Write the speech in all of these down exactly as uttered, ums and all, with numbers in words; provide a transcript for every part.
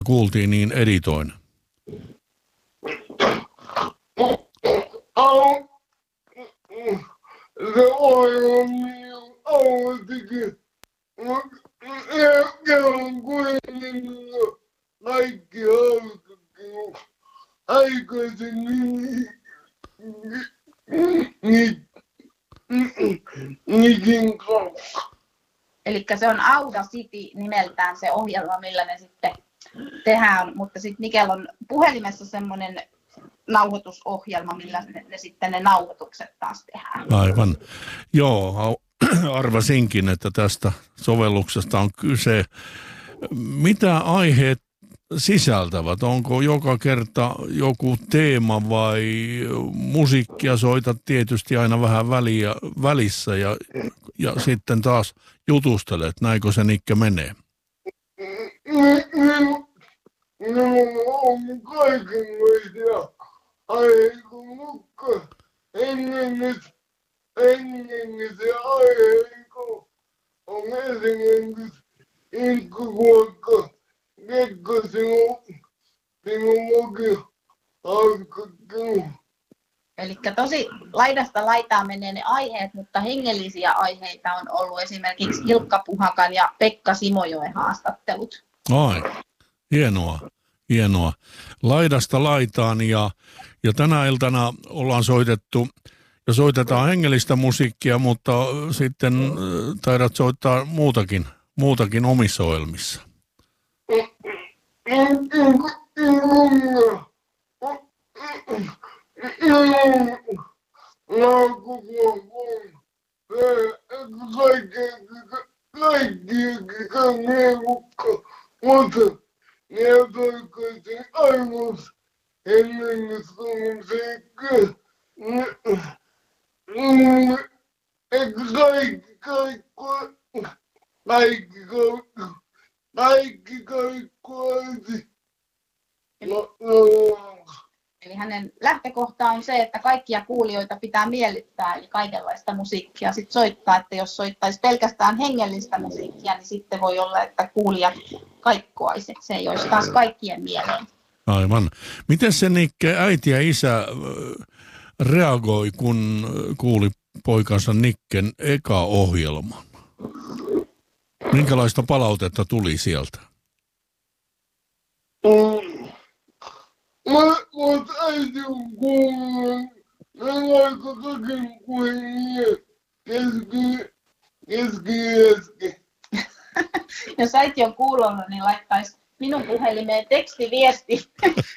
kuultiin, niin editoin. Se ohjelma aloitikin, ja on kuitenkin kaikki hauskakin aikaisin nikin kanssa. Elikkä se on Audacity nimeltään se ohjelma, millä ne sitten tehdään, mutta sitten Nikel on puhelimessa semmoinen nauhoitusohjelma, millä ne, ne sitten ne nauhoitukset taas tehdään. Aivan. Joo, arvasinkin, että tästä sovelluksesta on kyse. Mitä aiheet sisältävät? Onko joka kerta joku teema vai musiikkia soitat tietysti aina vähän väliä, välissä ja, ja sitten taas jutustelet? Näinkö se Nikke menee? Minulla on kaikenlaisia aiheita, mutta englanniksi, englanniksi aiheita on esimerkiksi inkkuvuokka, kekko sinun, sinun luki, hauskakin. Elikkä tosi laidasta laitaan menee ne aiheet, mutta hengellisiä aiheita on ollut esimerkiksi Ilkka Puhakan ja Pekka Simojoen haastattelut. Ai, hienoa, hienoa. Laidasta laitaan ja, ja tänä iltana ollaan soitettu ja soitetaan hengellistä musiikkia, mutta sitten taidat soittaa muutakin, muutakin omissa ohjelmissa. Mutta ne tarkoitin arvossa hengellistä musiikkia. Eikö kaikki, kaikki, kaikki, kaikki, kaikki, Eli hänen lähtökohta on se, että kaikkia kuulijoita pitää miellyttää, eli kaikenlaista musiikkia sit soittaa, että jos soittaisi pelkästään hengellistä musiikkia, niin sitten voi olla, että kuulijat kaikkoaisi, se ei olisi taas kaikkien mieleen. Aivan. Miten se Nikke, äiti ja isä reagoi, kun kuuli poikansa Nikken eka ohjelman? Minkälaista palautetta tuli sieltä? Mm. Mutta äiti on kuullut, ne aika kaiken kuin keski, keski, keski. Jos äiti on kuullut, niin laittaisi minun puhelimeen tekstiviesti.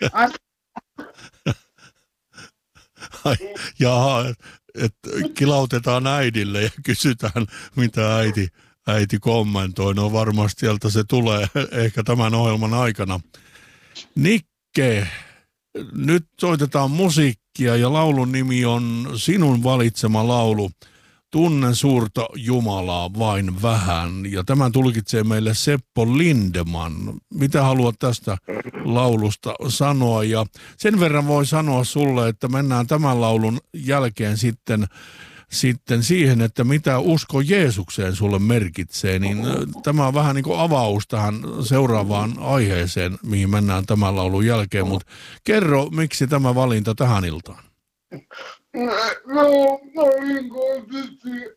Ai, jaha, että kilautetaan äidille ja kysytään, mitä äiti, äiti kommentoi. No varmasti sieltä se tulee ehkä tämän ohjelman aikana. Nikke, nyt soitetaan musiikkia ja laulun nimi on sinun valitsema laulu. Tunnen suurta Jumalaa vain vähän. Ja tämän tulkitsee meille Seppo Lindeman. Mitä haluat tästä laulusta sanoa? Ja sen verran voi sanoa sulle, että mennään tämän laulun jälkeen sitten, sitten siihen, että mitä usko Jeesukseen sulle merkitsee. Niin tämä on vähän niin kuin avaus tähän seuraavaan aiheeseen, mihin mennään tämän laulun jälkeen. Mutta kerro, miksi tämä valinta tähän iltaan? No, no, niin kuin tietysti,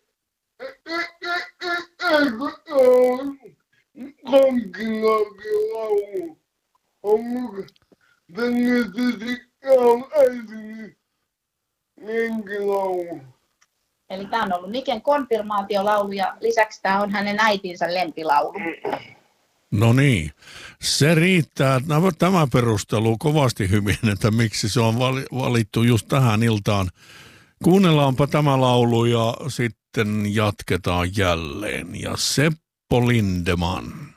eikö ole konkinaakin laulu on mukaan. Tänne tietysti on äitini henkilaulu. Eli tämä on ollut Niken konfirmaatiolaulu ja lisäksi tämä on hänen äitinsä lempilaulu. No niin, se riittää. Tämä perustelu kovasti hyvin, että miksi se on valittu just tähän iltaan. Kuunnellaanpa tämä laulu ja sitten jatketaan jälleen. Ja Seppo Lindeman.